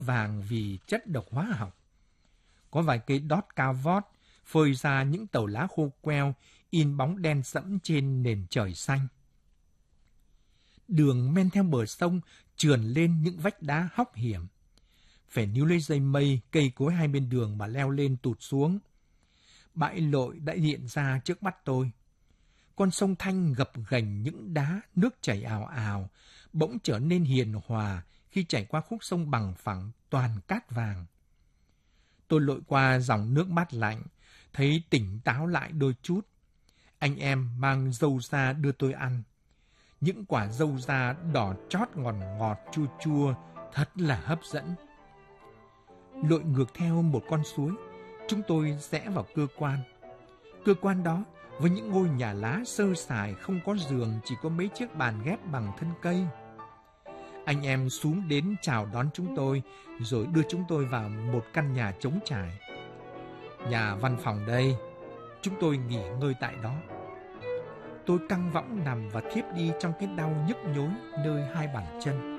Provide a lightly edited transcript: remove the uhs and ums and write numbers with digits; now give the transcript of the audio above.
vàng vì chất độc hóa học. Có vài cây đót cao vót, phơi ra những tàu lá khô queo, in bóng đen sẫm trên nền trời xanh. Đường men theo bờ sông trườn lên những vách đá hóc hiểm. Phải níu lấy dây mây, cây cối hai bên đường mà leo lên tụt xuống. Bãi lội đã hiện ra trước mắt tôi. Con sông Thanh gập ghềnh những đá, nước chảy ào ào, bỗng trở nên hiền hòa khi chảy qua khúc sông bằng phẳng toàn cát vàng. Tôi lội qua dòng nước mát lạnh, thấy tỉnh táo lại đôi chút. Anh em mang dâu ra đưa tôi ăn. Những quả dâu da đỏ chót ngọt ngọt chua chua, thật là hấp dẫn. Lội ngược theo một con suối, chúng tôi rẽ vào cơ quan. Cơ quan đó, với những ngôi nhà lá sơ sài không có giường, chỉ có mấy chiếc bàn ghép bằng thân cây. Anh em xuống đến chào đón chúng tôi, rồi đưa chúng tôi vào một căn nhà trống trải. Nhà văn phòng đây, chúng tôi nghỉ ngơi tại đó. Tôi căng võng nằm và thiếp đi trong cái đau nhức nhối nơi hai bàn chân.